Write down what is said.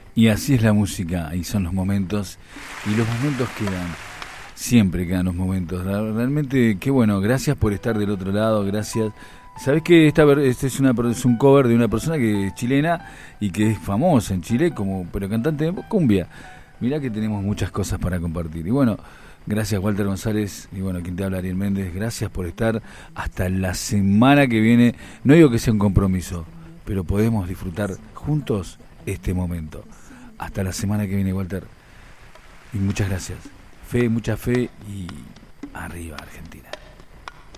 Y así es la música, y son los momentos, y los momentos quedan, siempre quedan los momentos. Realmente, qué bueno, gracias por estar del otro lado, gracias. ¿Sabés que este es un cover de una persona que es chilena y que es famosa en Chile, pero cantante de cumbia? Mirá que tenemos muchas cosas para compartir. Y bueno, gracias Walter González, y bueno, quien te habla Ariel Méndez, gracias por estar hasta la semana que viene. No digo que sea un compromiso, pero podemos disfrutar juntos este momento. Hasta la semana que viene, Walter. Y muchas gracias. Mucha fe y arriba Argentina.